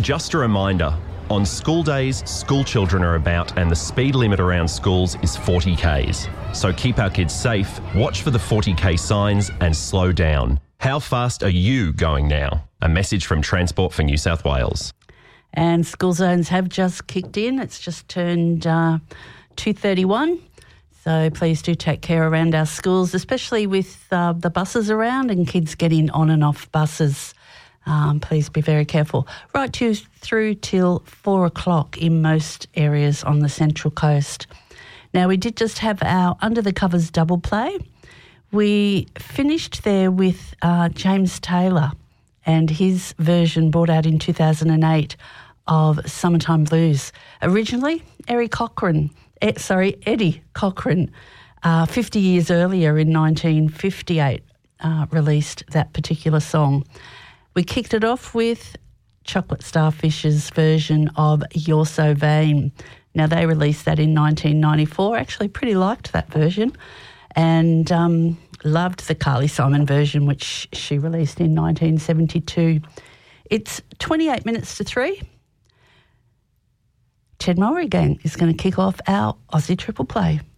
Just a reminder, on school days, school children are about and the speed limit around schools is 40 k's. So keep our kids safe, watch for the 40k signs and slow down. How fast are you going now? A message from Transport for New South Wales. And school zones have just kicked in. It's just turned 2:31. So please do take care around our schools, especially with the buses around and kids getting on and off buses. Please be very careful. Right through till 4 o'clock in most areas on the Central Coast. Now, we did just have our Under the Covers double play. We finished there with James Taylor and his version brought out in 2008 of Summertime Blues. Originally, Eddie Cochran, 50 years earlier in 1958, released that particular song. We kicked it off with Chocolate Starfish's version of You're So Vain. Now, they released that in 1994. Actually, pretty liked that version and loved the Carly Simon version, which she released in 1972. It's 28 minutes to 3. Ted Mowry Gang is going to kick off our Aussie Triple Play.